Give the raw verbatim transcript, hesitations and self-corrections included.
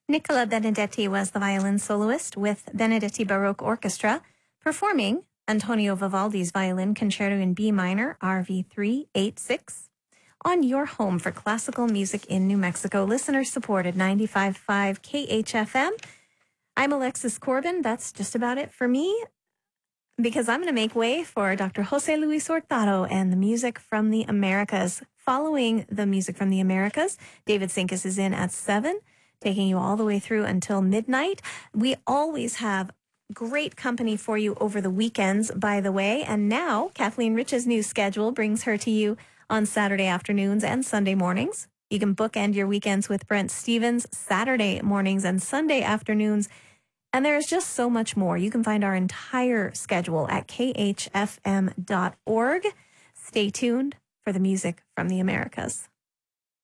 Nicola Benedetti was the violin soloist with Benedetti Baroque Orchestra, performing Antonio Vivaldi's Violin Concerto in B minor, R V three eighty-six, on your home for classical music in New Mexico. Listener-supported ninety-five point five K H F M. I'm Alexis Corbin. That's just about it for me, because I'm going to make way for Doctor Jose Luis Hurtado and the music from the Americas. Following the music from the Americas, David Sinkus is in at seven, taking you all the way through until midnight. We always have great company for you over the weekends, by the way. And now, Kathleen Rich's new schedule brings her to you on Saturday afternoons and Sunday mornings. You can bookend your weekends with Brent Stevens Saturday mornings and Sunday afternoons. And there's just so much more. You can find our entire schedule at k h f m dot org. Stay tuned for the music from the Americas.